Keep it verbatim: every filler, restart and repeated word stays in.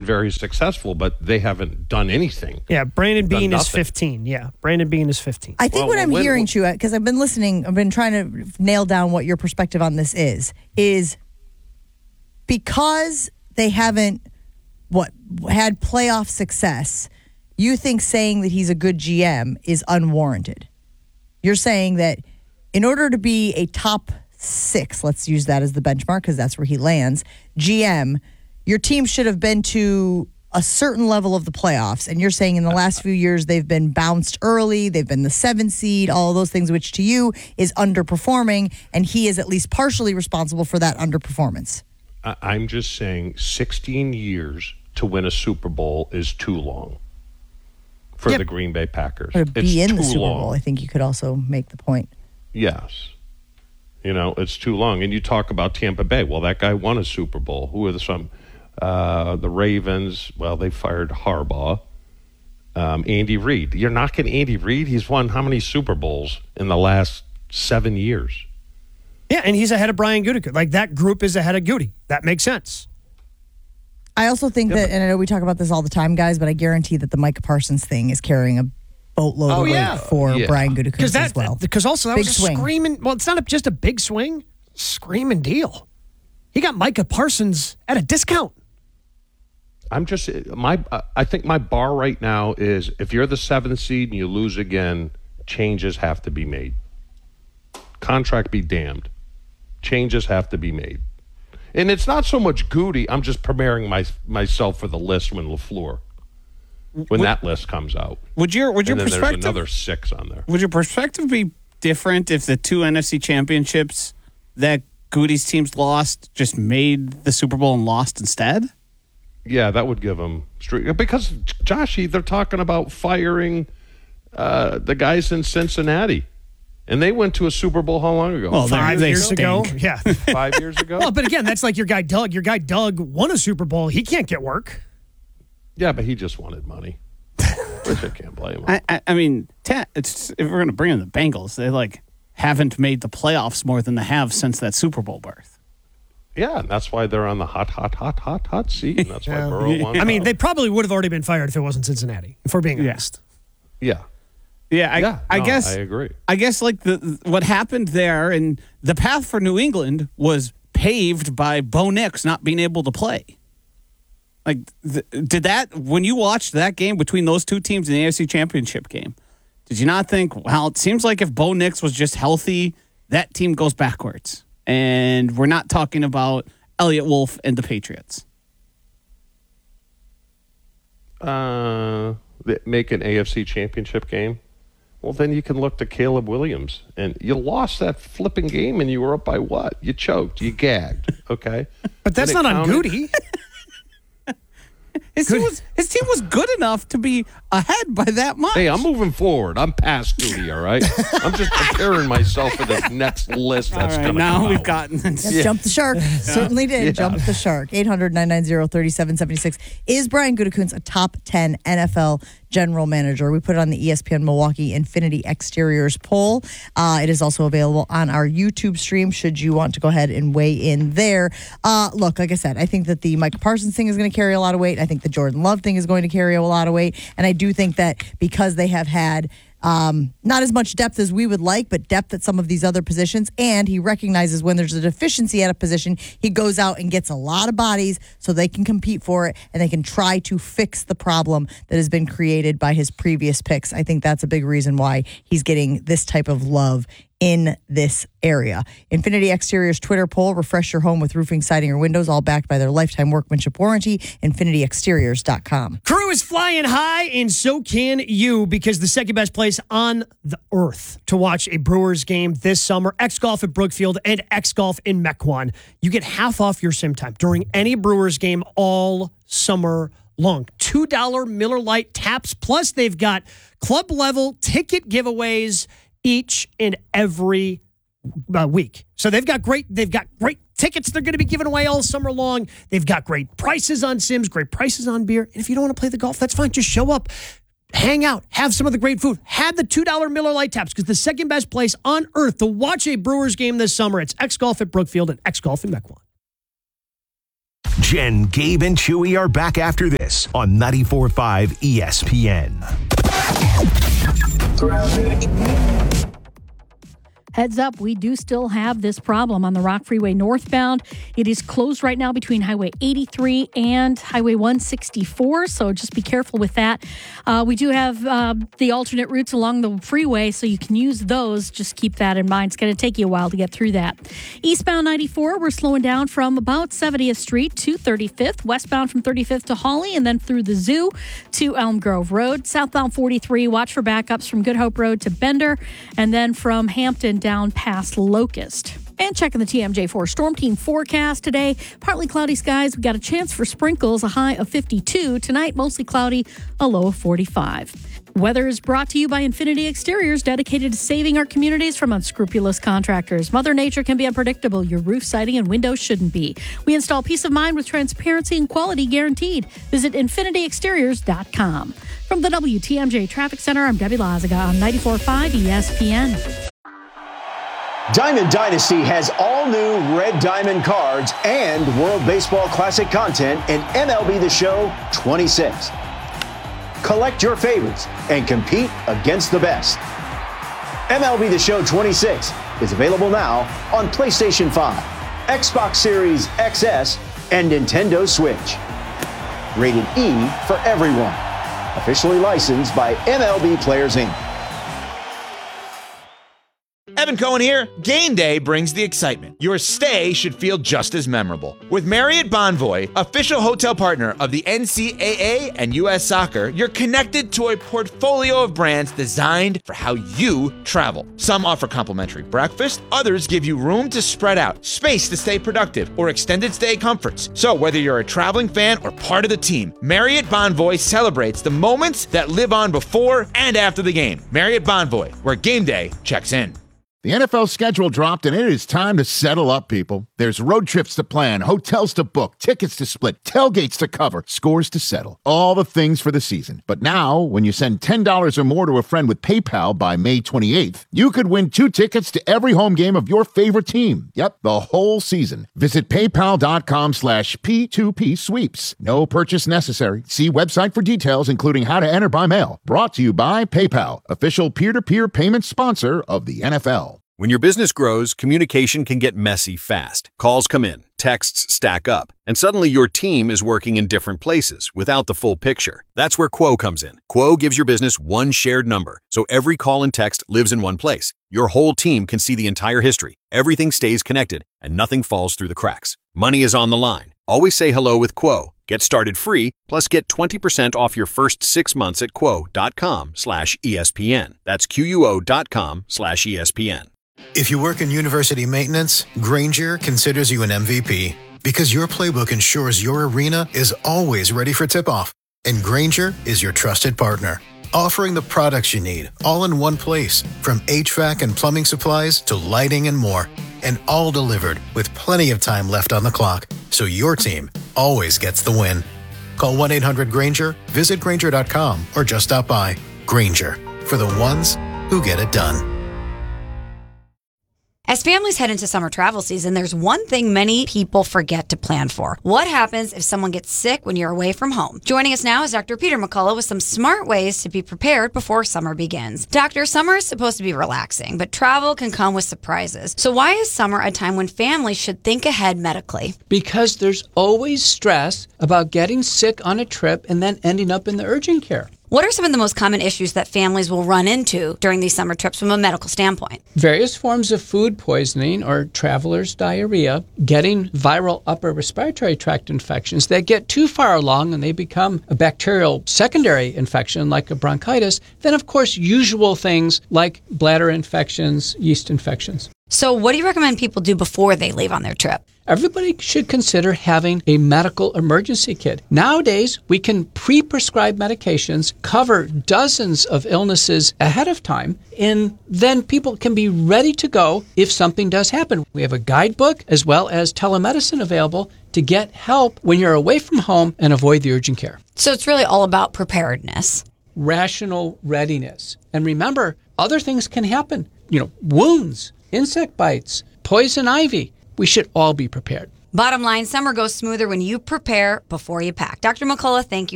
very successful, but they haven't done anything. Yeah, Brandon They've Bean done is nothing. fifteen. Yeah, Brandon Bean is fifteen. I think Well, what well, I'm when- hearing, Chua, because I've been listening, I've been trying to nail down what your perspective on this is, is because they haven't what had playoff success, you think saying that he's a good G M is unwarranted. You're saying that in order to be a top six, let's use that as the benchmark because that's where he lands, G M, your team should have been to a certain level of the playoffs. And you're saying in the last few years they've been bounced early, they've been the seventh seed, all of those things, which to you is underperforming, and he is at least partially responsible for that underperformance. I- I'm just saying sixteen years to win a Super Bowl is too long for Yep. the Green Bay Packers. Or to It's be in the too Super long. Bowl, I think you could also make the point. Yes. You know, it's too long. And you talk about Tampa Bay. Well, that guy won a Super Bowl. Who are the some? Uh, the Ravens. Well, they fired Harbaugh. Um, Andy Reid. You're knocking Andy Reid? He's won how many Super Bowls in the last seven years? Yeah, and he's ahead of Brian Gutekunst. Like, that group is ahead of Goody. That makes sense. I also think that, and I know we talk about this all the time, guys, but I guarantee that the Micah Parsons thing is carrying a boatload Oh, of weight yeah. for Yeah. Brian Because Gutekunst that, as well. because also that Big was a swing. screaming. Well, it's not a, just a big swing, screaming deal. He got Micah Parsons at a discount. I'm just my. I think my bar right now is if you're the seventh seed and you lose again, changes have to be made. Contract be damned. Changes have to be made. And it's not so much Goody. I'm just preparing my, myself for the list when LaFleur, when Would- that list comes out. Would your would your And then there's perspective another six on there. would your perspective be different if the two N F C championships that Goody's teams lost just made the Super Bowl and lost instead? Yeah, that would give them street because Joshy, they're talking about firing uh, the guys in Cincinnati, and they went to a Super Bowl how long ago? Well, they- Five they years stink. ago. Yeah. Five years ago. Well, but again, that's like your guy Doug. Your guy Doug won a Super Bowl. He can't get work. Yeah, but he just wanted money. Which I can't blame him. I, I, I mean, ta- it's, if we're going to bring in the Bengals, they like haven't made the playoffs more than they have since that Super Bowl berth. Yeah, and that's why they're on the hot, hot, hot, hot, hot seat. And that's why Yeah. Burrow won. I mean, out. they probably would have already been fired if it wasn't Cincinnati, if we're being Yeah. honest. yeah, Yeah, I, yeah. I no, guess. I agree. I guess like the what happened there, and the path for New England was paved by Bo Nix not being able to play. Like, th- did that when you watched that game between those two teams in the A F C Championship game? Did you not think, well, it seems like if Bo Nix was just healthy, that team goes backwards, and we're not talking about Elliott Wolf and the Patriots. Uh, th- make an A F C Championship game. Well, then you can look to Caleb Williams, and you lost that flipping game, and you were up by what? You choked, you gagged. Okay, But that's When not it on counted- Goody. His team was his team was good enough to be ahead by that much. Hey, I'm moving forward. I'm past Goody, all right? I'm just preparing myself for this next list All that's right, going to now come we've out. gotten this. Yes, Jump the shark. Certainly did. Yeah. Jump the shark. eight hundred, nine nine zero, three seven seven six. Is Brian Gutekunst a top ten N F L general manager? We put it on the E S P N Milwaukee Infinity Exteriors poll. Uh, it is also available on our YouTube stream should you want to go ahead and weigh in there. Uh, look, like I said, I think that the Micah Parsons thing is going to carry a lot of weight. I think the Jordan Love thing is going to carry a lot of weight. And I do think that because they have had Um, not as much depth as we would like, but depth at some of these other positions. And he recognizes when there's a deficiency at a position, he goes out and gets a lot of bodies so they can compete for it and they can try to fix the problem that has been created by his previous picks. I think that's a big reason why he's getting this type of love in this area. Infinity Exteriors Twitter poll, refresh your home with roofing, siding, or windows, all backed by their lifetime workmanship warranty, infinity exteriors dot com. Crew is flying high, and so can you, because the second best place on the earth to watch a Brewers game this summer, X Golf at Brookfield and X Golf in Mequon. You get half off your sim time during any Brewers game all summer long. two dollars Miller Lite taps, plus they've got club level ticket giveaways each and every uh, week. So they've got great, they've got great tickets they're going to be giving away all summer long. They've got great prices on sims, great prices on beer. And if you don't want to play the golf, that's fine. Just show up, hang out, have some of the great food, have the two dollars Miller Lite taps, because the second best place on earth to watch a Brewers game this summer, it's X Golf at Brookfield and X Golf in Mequon. Jen, Gabe, and Chewy are back after this on ninety-four point five E S P N. Heads up, we do still have this problem on the Rock Freeway northbound. It is closed right now between Highway eighty-three and Highway one sixty-four, so just be careful with that. Uh, we do have uh, the alternate routes along the freeway, so you can use those. Just keep that in mind. It's going to take you a while to get through that. Eastbound ninety-four, we're slowing down from about seventieth Street to thirty-fifth. Westbound from thirty-fifth to Hawley, and then through the Zoo to Elm Grove Road. Southbound forty-three, watch for backups from Good Hope Road to Bender, and then from Hampton down past Locust. And checking the T M J four Storm Team forecast today. Partly cloudy skies. We got a chance for sprinkles, a high of fifty-two. Tonight, mostly cloudy, a low of forty-five. Weather is brought to you by Infinity Exteriors, dedicated to saving our communities from unscrupulous contractors. Mother Nature can be unpredictable. Your roof, siding, and windows shouldn't be. We install peace of mind with transparency and quality guaranteed. Visit infinity exteriors dot com. From the W T M J Traffic Center, I'm Debbie Lazaga on ninety-four point five E S P N. Diamond Dynasty has all new Red Diamond cards and World Baseball Classic content in M L B The Show twenty-six. Collect your favorites and compete against the best. M L B The Show twenty-six is available now on PlayStation five, Xbox Series X S, and Nintendo Switch. Rated E for everyone. Officially licensed by M L B Players Incorporated. Evan Cohen here. Game day brings the excitement. Your stay should feel just as memorable. With Marriott Bonvoy, official hotel partner of the N C double A and U S Soccer, you're connected to a portfolio of brands designed for how you travel. Some offer complimentary breakfast, others give you room to spread out, space to stay productive, or extended stay comforts. So whether you're a traveling fan or part of the team, Marriott Bonvoy celebrates the moments that live on before and after the game. Marriott Bonvoy, where game day checks in. The N F L schedule dropped, and it is time to settle up, people. There's road trips to plan, hotels to book, tickets to split, tailgates to cover, scores to settle. All the things for the season. But now, when you send ten dollars or more to a friend with PayPal by May twenty-eighth, you could win two tickets to every home game of your favorite team. Yep, the whole season. Visit paypal.com slash P2P sweeps. No purchase necessary. See website for details, including how to enter by mail. Brought to you by PayPal, official peer-to-peer payment sponsor of the N F L. When your business grows, communication can get messy fast. Calls come in, texts stack up, and suddenly your team is working in different places without the full picture. That's where Quo comes in. Quo gives your business one shared number, so every call and text lives in one place. Your whole team can see the entire history. Everything stays connected, and nothing falls through the cracks. Money is on the line. Always say hello with Quo. Get started free, plus get twenty percent off your first six months at quo.com slash ESPN. That's Q-U-O dot com slash ESPN. If you work in university maintenance, Grainger considers you an M V P because your playbook ensures your arena is always ready for tip-off. And Grainger is your trusted partner, offering the products you need all in one place, from H V A C and plumbing supplies to lighting and more. And all delivered with plenty of time left on the clock, so your team always gets the win. Call one eight hundred Grainger, visit Grainger dot com, or just stop by. Grainger, for the ones who get it done. As families head into summer travel season, there's one thing many people forget to plan for. What happens if someone gets sick when you're away from home? Joining us now is Doctor Peter McCullough with some smart ways to be prepared before summer begins. Doctor, summer is supposed to be relaxing, but travel can come with surprises. So why is summer a time when families should think ahead medically? Because there's always stress about getting sick on a trip and then ending up in the urgent care. What are some of the most common issues that families will run into during these summer trips from a medical standpoint? Various forms of food poisoning or traveler's diarrhea, getting viral upper respiratory tract infections that get too far along and they become a bacterial secondary infection like a bronchitis, then of course usual things like bladder infections, yeast infections. So what do you recommend people do before they leave on their trip? Everybody should consider having a medical emergency kit. Nowadays, we can pre-prescribe medications, cover dozens of illnesses ahead of time, and then people can be ready to go if something does happen. We have a guidebook as well as telemedicine available to get help when you're away from home and avoid the urgent care. So it's really all about preparedness. Rational readiness. And remember, other things can happen. You know, wounds, insect bites, poison ivy. We should all be prepared. Bottom line, summer goes smoother when you prepare before you pack. Doctor McCullough, thank you